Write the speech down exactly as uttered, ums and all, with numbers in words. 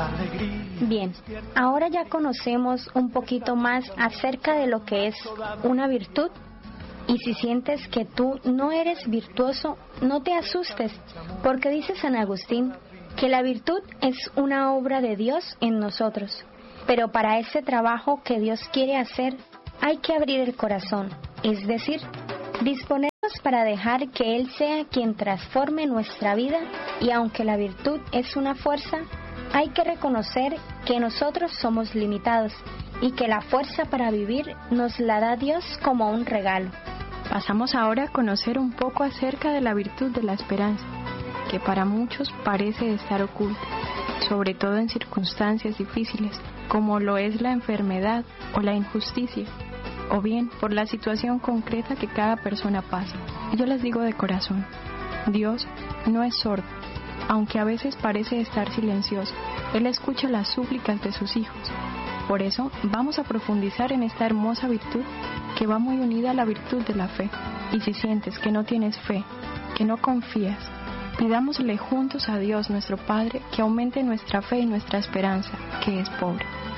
Bien, ahora ya conocemos un poquito más acerca de lo que es una virtud. Y si sientes que tú no eres virtuoso, no te asustes, porque dice San Agustín que la virtud es una obra de Dios en nosotros. Pero para ese trabajo que Dios quiere hacer, hay que abrir el corazón, es decir, disponernos para dejar que Él sea quien transforme nuestra vida. Y aunque la virtud es una fuerza, hay que reconocer que nosotros somos limitados y que la fuerza para vivir nos la da Dios como un regalo. Pasamos ahora a conocer un poco acerca de la virtud de la esperanza, que para muchos parece estar oculta, sobre todo en circunstancias difíciles, como lo es la enfermedad o la injusticia, o bien por la situación concreta que cada persona pasa. Y yo les digo de corazón, Dios no es sordo, aunque a veces parece estar silencioso. Él escucha las súplicas de sus hijos. Por eso vamos a profundizar en esta hermosa virtud que va muy unida a la virtud de la fe. Y si sientes que no tienes fe, que no confías, pidámosle juntos a Dios nuestro Padre que aumente nuestra fe y nuestra esperanza, que es pobre.